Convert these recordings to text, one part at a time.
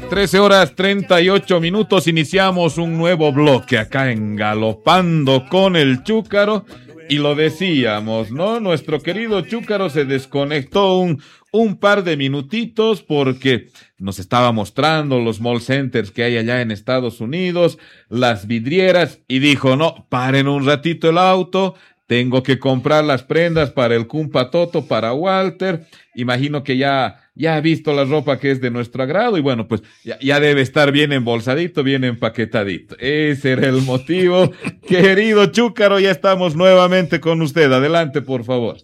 13:38, iniciamos un nuevo bloque acá en Galopando con el Chúcaro. Y lo decíamos, ¿no? Nuestro querido Chúcaro se desconectó un par de minutitos porque nos estaba mostrando los mall centers que hay allá en Estados Unidos, las vidrieras, y dijo, no, paren un ratito el auto, tengo que comprar las prendas para el Cumpa Toto, para Walter. Imagino que ya ha visto la ropa que es de nuestro agrado y bueno, pues ya debe estar bien embolsadito, bien empaquetadito. Ese era el motivo. Querido Chúcaro, ya estamos nuevamente con usted. Adelante, por favor.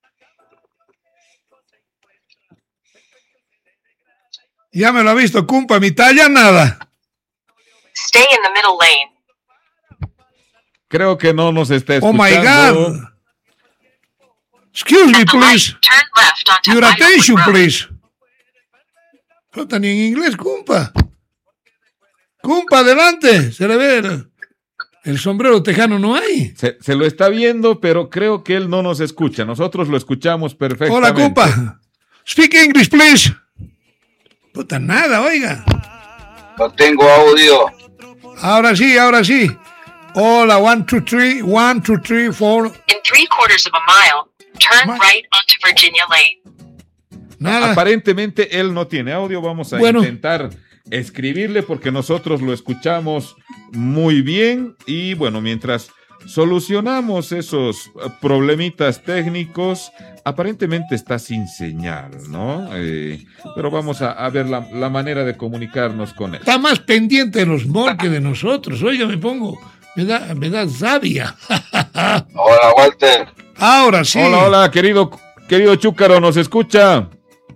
Ya me lo ha visto, Cumpa, mi talla, nada. Stay in the middle lane. Creo que no nos está escuchando. Oh my God. Excuse me, please. Turn left onto Your Vital attention, Road. please. No está ni en inglés, Cumpa. Cumpa, adelante. Se le ve el sombrero tejano, no hay. Se lo está viendo, pero creo que él no nos escucha. Nosotros lo escuchamos perfectamente. Hola, Cumpa. Speak English, please. Puta, nada, oiga. No tengo audio. Ahora sí, ahora sí. Hola, 1, 2, 3, 1, 2, 3, 4. In 3/4 of a mile, turn right onto Virginia Lane. Nada. Aparentemente él no tiene audio. Vamos a intentar escribirle porque nosotros lo escuchamos muy bien. Y bueno, mientras solucionamos esos problemitas técnicos, aparentemente está sin señal, ¿no? Pero vamos a ver la manera de comunicarnos con él. Está más pendiente de los mall que de nosotros. Oiga, me da sabia. Hola, Walter. Ahora sí. Hola, querido Chúcaro, ¿nos escucha?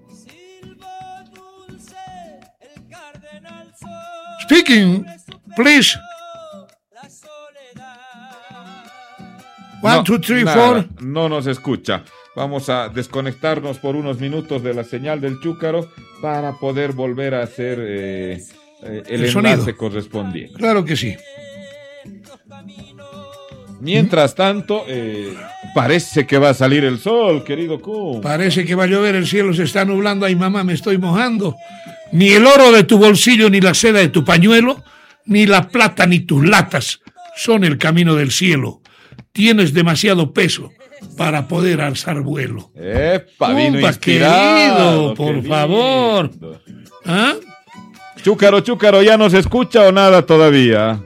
Speaking, please. 1, 2, 3, 4. No nos escucha. Vamos a desconectarnos por unos minutos de la señal del Chúcaro para poder volver a hacer el enlace sonido correspondiente. Claro que sí. Mientras tanto, parece que va a salir el sol, querido Q. Parece que va a llover, el cielo se está nublando. Ay, mamá, me estoy mojando. Ni el oro de tu bolsillo, ni la seda de tu pañuelo, ni la plata, ni tus latas son el camino del cielo. Tienes demasiado peso para poder alzar vuelo. ¡Epa! Vino inspirado, querido, por favor. ¿Ah? Chúcaro, ¿ya nos escucha o nada todavía?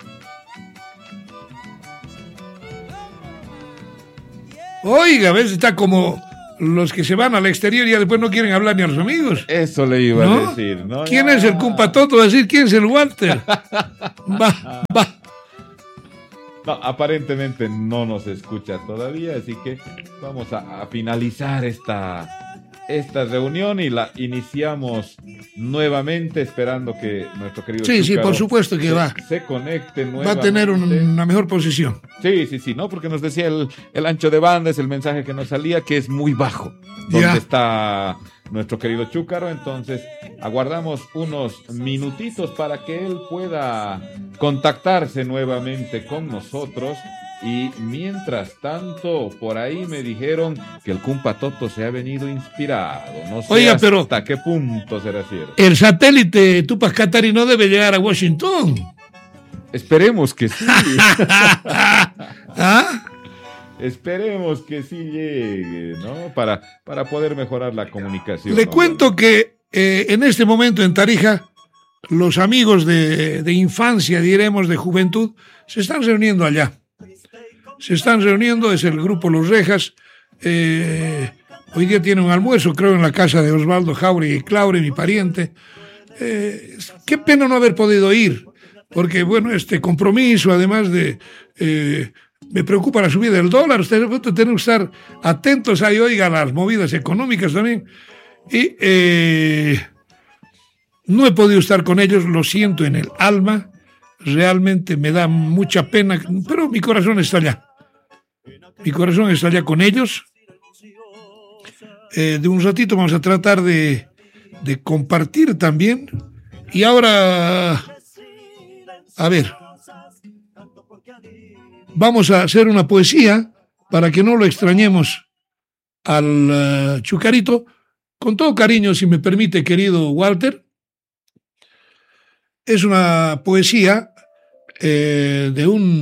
Oiga, a veces está como los que se van al exterior y ya después no quieren hablar ni a los amigos. Eso le iba a decir, ¿no? ¿Quién es el Cumpa Toto? Va a decir, ¿quién es el Walter? Va. No, aparentemente no nos escucha todavía, así que vamos a finalizar esta reunión y la iniciamos nuevamente esperando que nuestro querido Sí, por supuesto que se conecte nuevamente. Va a tener una mejor posición. Sí, ¿no? Porque nos decía el ancho de banda, es el mensaje que nos salía, que es muy bajo. Donde está nuestro querido Chúcaro, entonces aguardamos unos minutitos para que él pueda contactarse nuevamente con nosotros. Y mientras tanto, por ahí me dijeron que el Cumpa Toto se ha venido inspirado. No sé hasta qué punto será cierto. El satélite Tupac Katari no debe llegar a Washington. Esperemos que sí. ¿Ah? Esperemos que sí llegue, ¿no? Para poder mejorar la comunicación. Le cuento que en este momento en Tarija, los amigos de infancia, diremos, de juventud, se están reuniendo allá. Es el grupo Los Rejas. Hoy día tiene un almuerzo, creo, en la casa de Osvaldo Jauregui y Claure, mi pariente. Qué pena no haber podido ir, porque, bueno, este compromiso, además de... me preocupa la subida del dólar. Ustedes tienen que estar atentos ahí, oiga, a las movidas económicas también. Y no he podido estar con ellos, lo siento en el alma. Realmente me da mucha pena, pero mi corazón está allá. Mi corazón está allá con ellos. De un ratito vamos a tratar de compartir también. Y ahora, a ver, vamos a hacer una poesía para que no lo extrañemos al Chucarito. Con todo cariño, si me permite, querido Walter. es una poesía de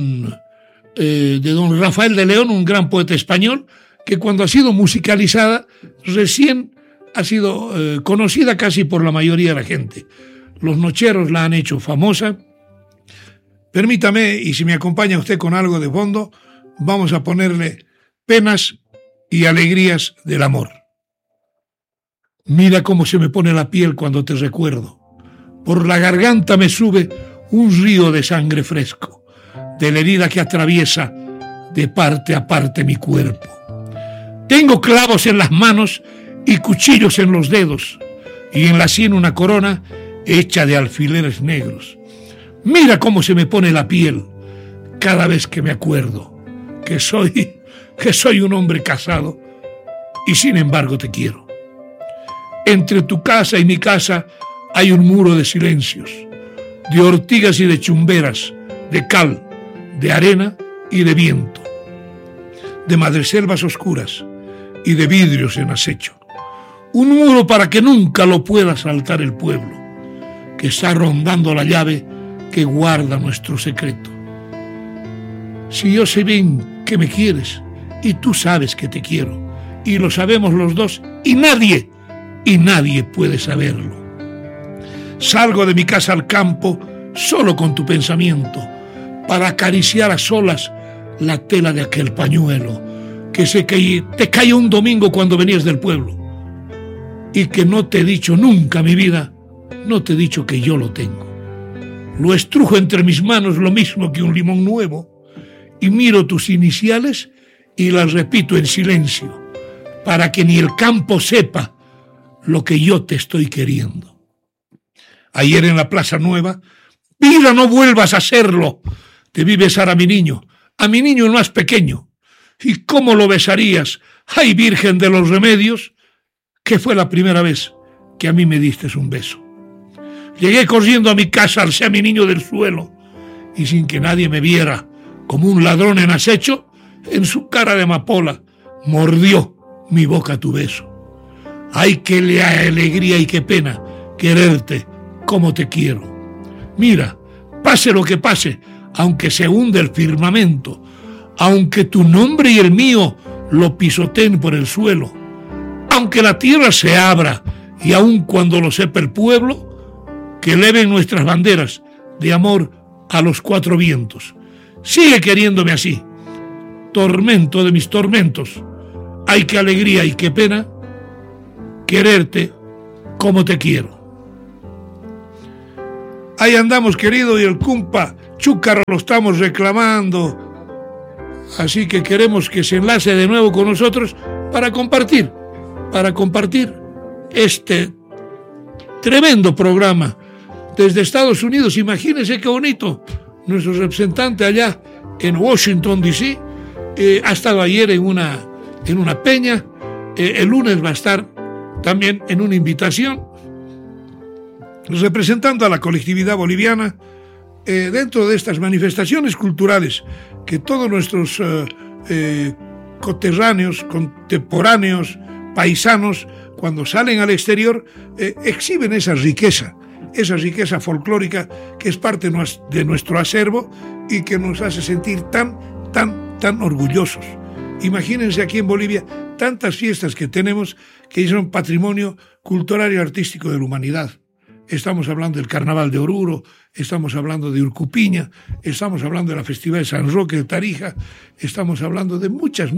don Rafael de León, un gran poeta español, que cuando ha sido musicalizada recién ha sido conocida casi por la mayoría de la gente. Los nocheros la han hecho famosa. Permítame, y si me acompaña usted con algo de fondo, vamos a ponerle Penas y alegrías del amor. Mira cómo se me pone la piel cuando te recuerdo. Por la garganta me sube un río de sangre fresco, de la herida que atraviesa de parte a parte mi cuerpo. Tengo clavos en las manos y cuchillos en los dedos, y en la sien una corona hecha de alfileres negros. Mira cómo se me pone la piel cada vez que me acuerdo que soy un hombre casado y sin embargo te quiero. Entre tu casa y mi casa hay un muro de silencios, de ortigas y de chumberas, de cal, de arena y de viento, de madreselvas oscuras y de vidrios en acecho. Un muro para que nunca lo pueda saltar el pueblo, que está rondando la llave que guarda nuestro secreto. Si yo sé bien que me quieres y tú sabes que te quiero, y lo sabemos los dos, y nadie puede saberlo. Salgo de mi casa al campo solo con tu pensamiento, para acariciar a solas la tela de aquel pañuelo que te cayó un domingo cuando venías del pueblo, y que no te he dicho nunca, mi vida, no te he dicho que yo lo tengo. Lo estrujo entre mis manos lo mismo que un limón nuevo, y miro tus iniciales y las repito en silencio, para que ni el campo sepa lo que yo te estoy queriendo. Ayer en la Plaza Nueva, vida, no vuelvas a hacerlo, te vi besar a mi niño el más pequeño. ¿Y cómo lo besarías? ¡Ay, Virgen de los Remedios! Que fue la primera vez que a mí me diste un beso. Llegué corriendo a mi casa, alcé a mi niño del suelo, y sin que nadie me viera, como un ladrón en acecho, en su cara de amapola mordió mi boca tu beso. ¡Ay, qué alegría y qué pena quererte como te quiero! Mira, pase lo que pase, aunque se hunde el firmamento, aunque tu nombre y el mío lo pisoteen por el suelo, aunque la tierra se abra y aun cuando lo sepa el pueblo, que eleven nuestras banderas de amor a los cuatro vientos. Sigue queriéndome así, tormento de mis tormentos. Ay, qué alegría y qué pena quererte como te quiero. Ahí andamos, querido, y el cumpa Chúcaro lo estamos reclamando. Así que queremos que se enlace de nuevo con nosotros para compartir este tremendo programa desde Estados Unidos. Imagínense qué bonito. Nuestro representante allá en Washington, D.C., ha estado ayer en una peña. El lunes va a estar también en una invitación representando a la colectividad boliviana dentro de estas manifestaciones culturales que todos nuestros coterráneos, contemporáneos, paisanos, cuando salen al exterior, exhiben esa riqueza folclórica que es parte de nuestro acervo y que nos hace sentir tan orgullosos. Imagínense aquí en Bolivia tantas fiestas que tenemos que son patrimonio cultural y artístico de la humanidad. Estamos hablando del Carnaval de Oruro, estamos hablando de Urcupiña, estamos hablando de la Festival de San Roque de Tarija, estamos hablando de muchas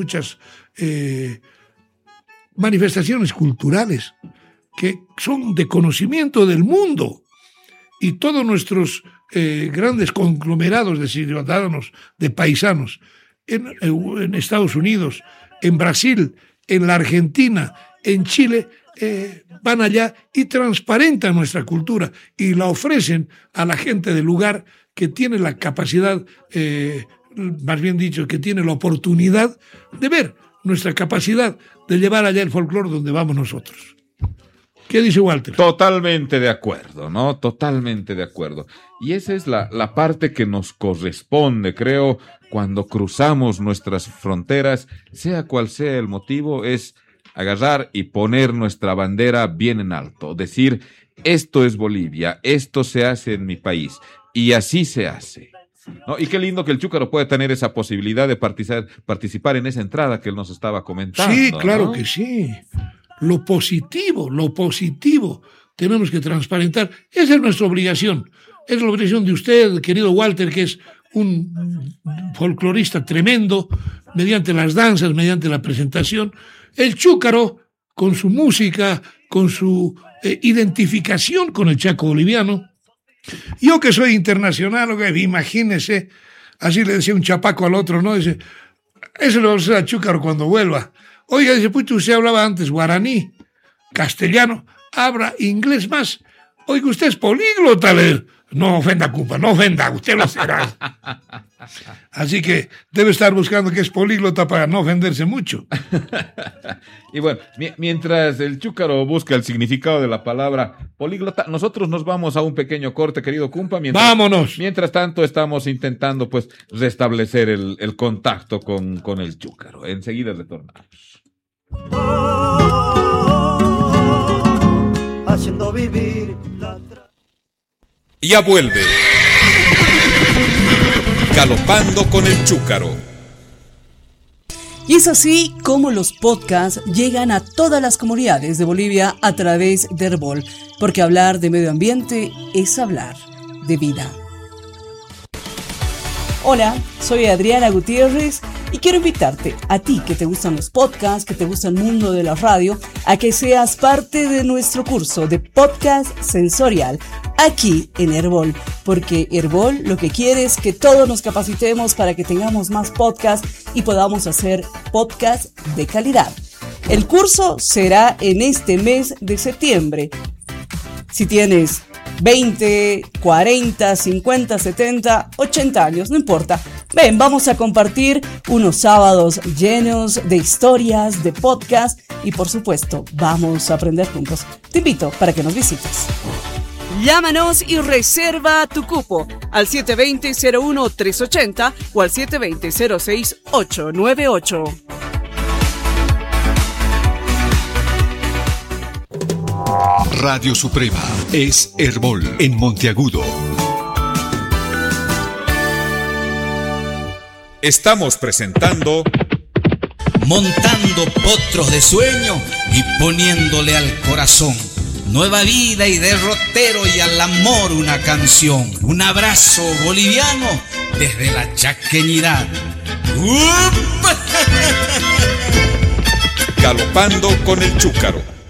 manifestaciones culturales que son de conocimiento del mundo, y todos nuestros grandes conglomerados de ciudadanos, de paisanos, en Estados Unidos, en Brasil, en la Argentina, en Chile, van allá y transparentan nuestra cultura y la ofrecen a la gente del lugar que tiene la capacidad, más bien dicho, que tiene la oportunidad de ver nuestra capacidad de llevar allá el folclore donde vamos nosotros. ¿Qué dice Walter? Totalmente de acuerdo, ¿no? Totalmente de acuerdo. Y esa es la parte que nos corresponde, creo, cuando cruzamos nuestras fronteras, sea cual sea el motivo, es agarrar y poner nuestra bandera bien en alto. Decir, esto es Bolivia, esto se hace en mi país, y así se hace. ¿No? Y qué lindo que el Chúcaro puede tener esa posibilidad de participar en esa entrada que él nos estaba comentando. Sí, claro, ¿no? Que sí. Lo positivo tenemos que transparentar. Esa es nuestra obligación. Es la obligación de usted, querido Walter, que es un folclorista tremendo, mediante las danzas, mediante la presentación. El Chúcaro, con su música, con su identificación con el Chaco boliviano. Yo que soy internacional, imagínese, así le decía un chapaco al otro, ¿no? Dice, eso le va a hacer a Chúcaro cuando vuelva. Oiga, dice, pues usted hablaba antes guaraní, castellano, habla inglés más. Oiga, usted es políglota. No ofenda, Cumpa, no ofenda, usted lo será. Así que debe estar buscando que es políglota para no ofenderse mucho. Y bueno, mientras el Chúcaro busca el significado de la palabra políglota, nosotros nos vamos a un pequeño corte, querido Cumpa. ¡Vámonos! Mientras tanto, estamos intentando pues restablecer el contacto con el Chúcaro. Enseguida retornamos. Haciendo vivir la... Ya vuelve Galopando con el Chúcaro. Y es así como los podcasts llegan a todas las comunidades de Bolivia a través de Herbol, porque hablar de medio ambiente es hablar de vida. Hola, soy Adriana Gutiérrez y quiero invitarte, a ti que te gustan los podcasts, que te gusta el mundo de la radio, a que seas parte de nuestro curso de podcast sensorial aquí en Herbol, porque Herbol lo que quiere es que todos nos capacitemos para que tengamos más podcasts y podamos hacer podcasts de calidad. El curso será en este mes de septiembre. Si tienes 20, 40, 50, 70, 80 años, no importa. Ven, vamos a compartir unos sábados llenos de historias, de podcast y por supuesto, vamos a aprender juntos. Te invito para que nos visites. Llámanos y reserva tu cupo al 720-01-380 o al 720-06-898. Radio Suprema es Herbol en Monteagudo. Estamos presentando Montando potros de sueño y poniéndole al corazón nueva vida y derrotero y al amor una canción. Un abrazo boliviano desde la chaqueñidad. Galopando con el Chúcaro.